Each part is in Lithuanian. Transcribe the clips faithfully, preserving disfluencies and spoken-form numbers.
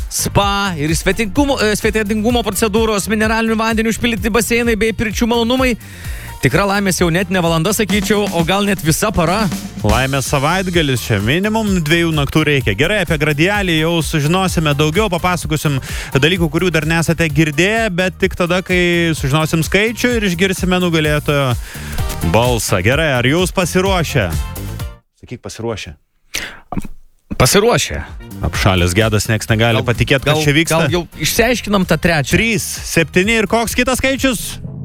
spa ir svetingumo, svetingumo procedūros, mineralinių vandenių užpildyti baseinai bei pirčių malonumai. Tikra laimės jau net ne valanda, sakyčiau, o gal net visa para. Laimės savaitgalis čia minimum dviejų naktų reikia. Gerai, apie Gradialį jau sužinosime daugiau, papasakosim dalykų, kurių dar nesate girdėję, bet tik tada, kai sužinosim skaičių ir išgirsime nugalėtojo balsą. Gerai, ar jūs pasiruošę? Sakyk, pasiruošę. Pasiruošę. Apšalės gedas, nieks negali patikėti, kas čia vyksta. Gal jau išsiaiškinam tą trečią. trys, septyni ir koks kitas skaičius?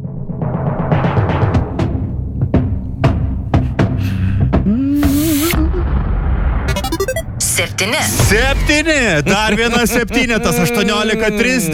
Septyni. Septyni. Dar vienas septynetas, aštuoniolika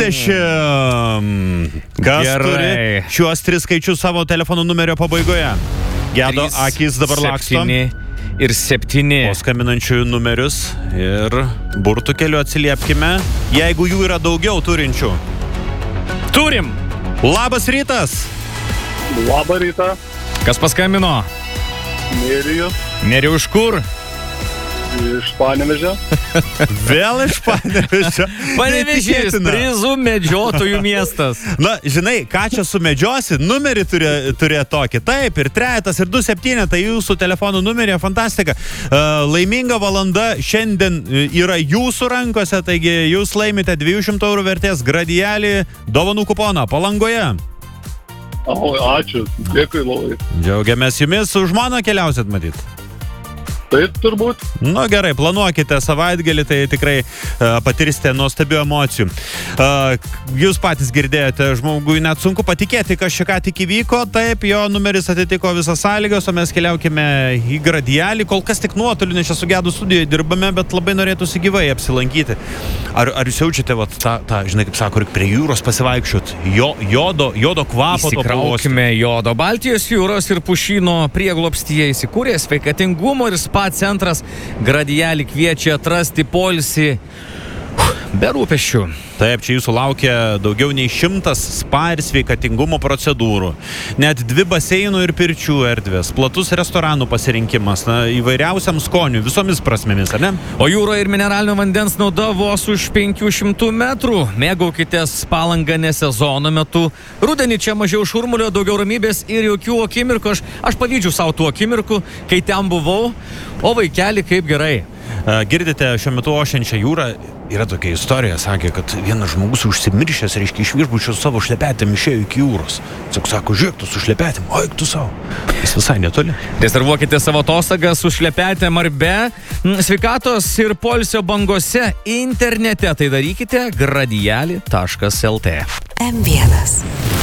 trisdešimt. Kas Gerai. turi šiuos tris skaičius savo telefonų numerio pabaigoje? Gedo Trys, akis dabar laksto. Septyni ir septyni. O skambinančiųjų numerius ir burtų keliu atsiliepkime, jeigu jų yra daugiau turinčių. Turim. Labas rytas. Labą rytą. Kas paskambino? Nerijus Nerijau iš kur? iš Panevėžio. Vėl iš Panevėžio. Panevėžys, Neįtikėtina. prizų medžiotojų miestas. Na, žinai, ką čia sumedžiosi? Numerį turė, turė tokį. Taip, ir trejetas, ir du septynetai jūsų telefonų numerį. Fantastika. Uh, laiminga valanda šiandien yra jūsų rankose, taigi jūs laimite dviejų šimtų eurų vertės Gradialį dovanų kuponą Palangoje. O, ačiū. Dėkui labai. Džiaugiamės jumis, su žmona keliausit matyt. Taip, turbūt. Nu gerai, planuokite savaitgalį, tai tikrai uh, patirsite nuostabių emocijų. Uh, jūs patys girdėjote, žmogui net sunku patikėti, kas čia ką tik įvyko. Taip, jo numeris atitiko visas sąlygos, o mes keliaukime į Gradialį. Kol kas tik nuotoliu, nes čia su Gedu studijoje dirbame, bet labai norėtųsi gyvai apsilankyti. Ar, ar jūs jaučiate, vat, tą, tą, žinai, kaip sako, prie jūros pasivaikščiot, jo, jodo, jodo kvapo to pavosti? Įsikraukime jodo. Baltijos jūros ir pušyno prieglobstyje įsikūrė sveikatingumo ir spa centras Gradialį kviečia atrasti poilsį be rūpesčių. Taip, čia jūsų laukia daugiau nei šimtas spa ir sveikatingumo procedūrų. Net dvi baseinų ir pirčių erdvės, platus restoranų pasirinkimas, na, įvairiausiam skoniui, visomis prasmėmis, ar ne? O jūro ir mineralinio vandens nauda vos už penkių šimtų metrų. Mėgaukitės Palanga ne sezono metu. Rudenį čia mažiau šurmulio, daugiau ramybės ir jokių akimirkų. Aš, aš pavydžiu savo tų akimirkų, kai ten buvau. O vaikeli, kaip gerai. Girdite šiuo metu ošiančią jūrą. Yra tokia istorija, sakė, kad vienas žmogus užsimiršęs, reiškia, iš viešbučio savo šlepetėm išėjo iki jūros. Sak, sako, žiūrėk, tu su šlepetėm, o eik tu savo. Jis visai netoli. Rezervuokite savo atostogas su šlepetėm ar be. Sveikatos ir poilsio bangose internete. Tai darykite gradiali taškas lt. M vienas.